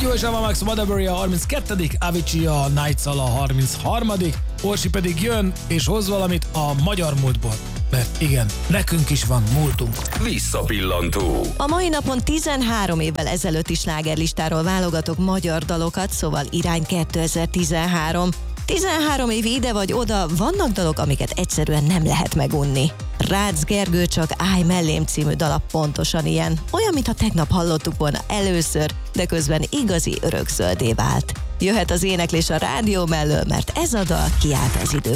Tokyo és Ava Max Wadabury a 32., Avicii a Night-szal a 33., Orsi pedig jön és hoz valamit a magyar múltból. Mert igen, nekünk is van múltunk. Visszapillantó. A mai napon 13 évvel ezelőtti slágerlistáról válogatok magyar dalokat, szóval irány 2013. 13 év ide vagy oda, vannak dalok, amiket egyszerűen nem lehet megunni. Rácz Gergő Csak állj mellém című dala pontosan ilyen. Olyan, mintha tegnap hallottuk volna először, de közben igazi örökzöldé vált. Jöhet az éneklés a rádió mellől, mert ez a dal kiállt az idő.